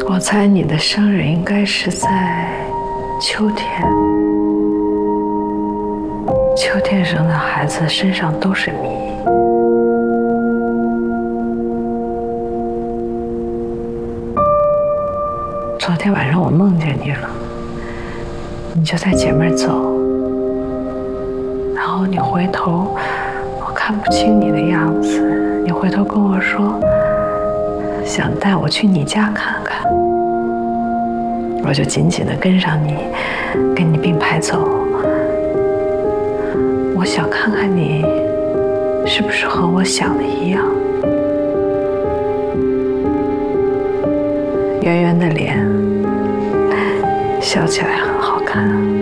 我猜你的生日应该是在秋天。秋天生的孩子身上都是谜。昨天晚上我梦见你了，你就在前面走，然后你回头，我看不清你的样子，你回头跟我说，想带我去你家看看，我就紧紧地跟上你，跟你并排走。我想看看你是不是和我想的一样，圆圆的脸，笑起来很好看。